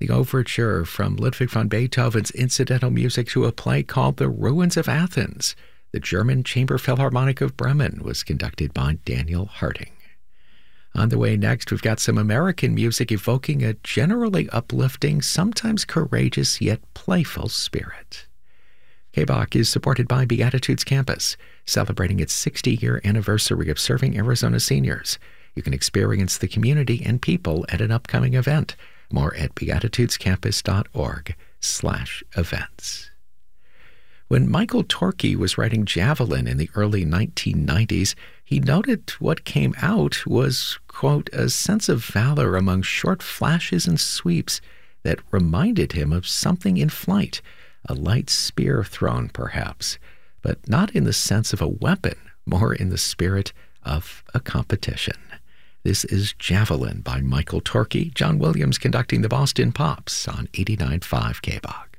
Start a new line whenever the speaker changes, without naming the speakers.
the overture from Ludwig van Beethoven's incidental music to a play called The Ruins of Athens. The German Chamber Philharmonic of Bremen was conducted by Daniel Harding. On the way next, we've got some American music evoking a generally uplifting, sometimes courageous yet playful spirit. KBOC is supported by Beatitudes Campus, celebrating its 60-year anniversary of serving Arizona seniors. You can experience the community and people at an upcoming event. More at beatitudescampus.org/events. When Michael Torkey was writing Javelin in the early 1990s, he noted what came out was, quote, a sense of valor among short flashes and sweeps that reminded him of something in flight, a light spear thrown perhaps, but not in the sense of a weapon, more in the spirit of a competition. This is Javelin by Michael Torkey. John Williams conducting the Boston Pops on 89.5 KBOC.